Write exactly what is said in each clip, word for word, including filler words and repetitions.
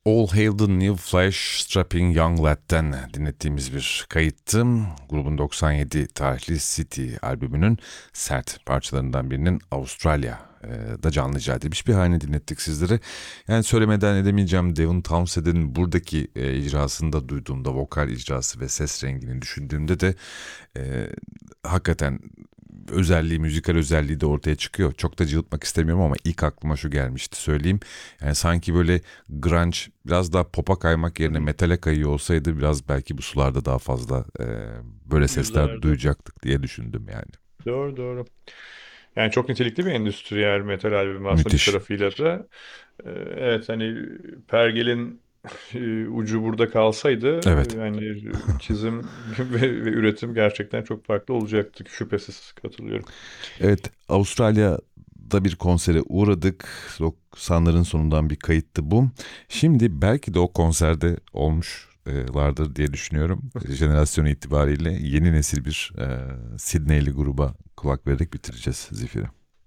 All Hail the New Flash Strapping Young Lad'den dinlettiğimiz bir kayıttı. Grubun doksan yedi tarihli City albümünün sert parçalarından birinin Avustralya'da canlı icra edilmiş bir halini dinlettik sizlere. Yani söylemeden edemeyeceğim, Devin Townsend'in buradaki e, icrasında duyduğumda, vokal icrası ve ses rengini düşündüğümde de e, hakikaten özelliği, müzikal özelliği de ortaya çıkıyor. Çok da cıvıtmak istemiyorum ama ilk aklıma şu gelmişti, söyleyeyim. Yani sanki böyle grunge biraz daha pop'a kaymak Hı yerine hı. metale kayıyor olsaydı biraz belki bu sularda daha fazla e, böyle sesler Yüzlerdi. duyacaktık diye düşündüm yani. Doğru doğru. Yani çok nitelikli bir endüstriyel metal albümü aslında bir Müthiş. tarafıyla da. Ee, Evet hani Pergel'in e, ucu burada kalsaydı Evet. yani çizim ve, ve üretim gerçekten çok farklı olacaktı. Şüphesiz katılıyorum. Evet, Avustralya'da bir konsere uğradık. doksanların sonundan bir kayıttı bu. Şimdi belki de o konserde olmuşlardır diye düşünüyorum. Jenerasyon itibariyle yeni nesil bir e, Sydney'li gruba kulak vererek bitireceğiz Zifiri.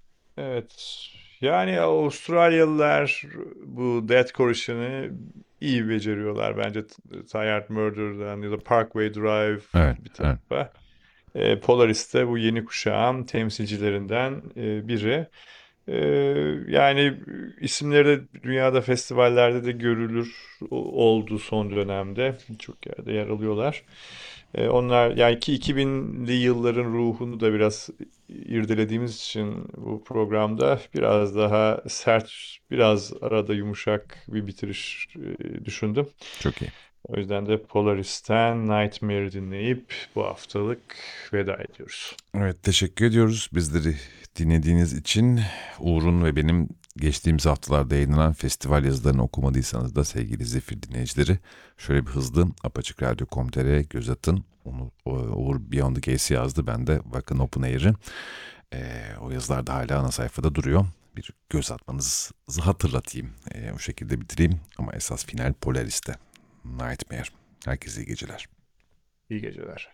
Evet. Yani Avustralyalılar bu deathcore işini iyi beceriyorlar bence. Tired Murder'dan ya da Parkway Drive Evet, bir evet. tarafa. E, Polaris de bu yeni kuşağın temsilcilerinden e, biri. E, Yani isimleri de dünyada festivallerde de görülür o- oldu son dönemde. Çok yerde yer alıyorlar. E, onlar yani ki iki binli yılların ruhunu da biraz irdelediğimiz için bu programda biraz daha sert, biraz arada yumuşak bir bitiriş e, düşündüm. Çok iyi. O yüzden de Polaris'ten Nightmare dinleyip bu haftalık veda ediyoruz. Evet, teşekkür ediyoruz bizleri dinlediğiniz için. Uğur'un ve benim geçtiğimiz haftalarda yayınlanan festival yazılarını okumadıysanız da sevgili Zefir dinleyicileri şöyle bir hızlı apaçık radyo nokta com nokta tr'ye göz atın. Onu, o- Uğur Beyond the Gate'i yazdı, ben de bakın Open Air'i. Ee, o yazılar da hala ana sayfada duruyor. Bir göz atmanızı hatırlatayım. Ee, o şekilde bitireyim ama esas final Polaris'te. Nightmare. Herkese iyi geceler. İyi geceler.